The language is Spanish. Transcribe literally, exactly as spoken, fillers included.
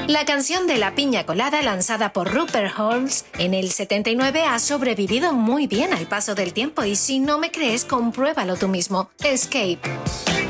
La canción de la piña colada lanzada por Rupert Holmes en el setenta y nueve ha sobrevivido muy bien al paso del tiempo y si no me crees, compruébalo tú mismo. Escape.